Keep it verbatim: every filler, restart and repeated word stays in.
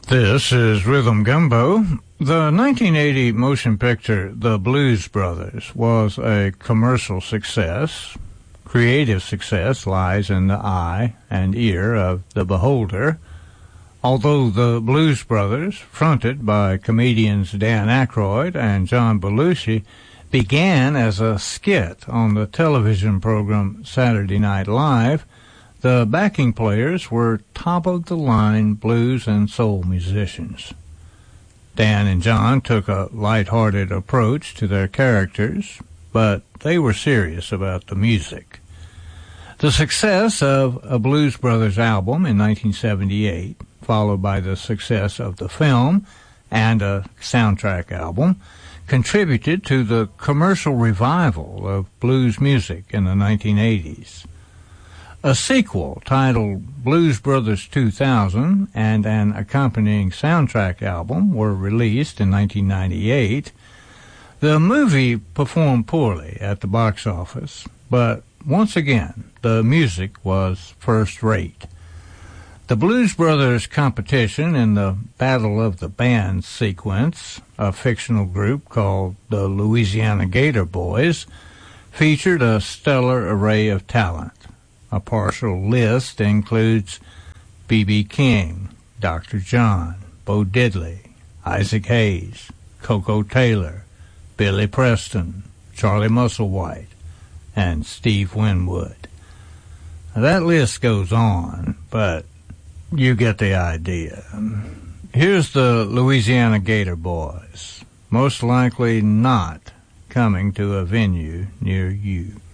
This is Rhythm Gumbo. The nineteen eighty motion picture The Blues Brothers was a commercial success. Creative success lies in the eye and ear of the beholder. Although the Blues Brothers, fronted by comedians Dan Aykroyd and John Belushi, began as a skit on the television program Saturday Night Live, the backing players were top-of-the-line blues and soul musicians. Dan and John took a light-hearted approach to their characters, but they were serious about the music. The success of a Blues Brothers album in nineteen seventy-eight, followed by the success of the film and a soundtrack album, contributed to the commercial revival of blues music in the nineteen eighties. A sequel titled Blues Brothers two thousand and an accompanying soundtrack album were released in nineteen ninety-eight. The movie performed poorly at the box office, but once again, the music was first-rate. The Blues Brothers competition in the Battle of the Bands sequence, a fictional group called the Louisiana Gator Boys, featured a stellar array of talent. A partial list includes B B King, Doctor John, Bo Diddley, Isaac Hayes, Coco Taylor, Billy Preston, Charlie Musselwhite, and Steve Winwood. Now, that list goes on, but you get the idea. Here's the Louisiana Gator Boys, most likely not coming to a venue near you.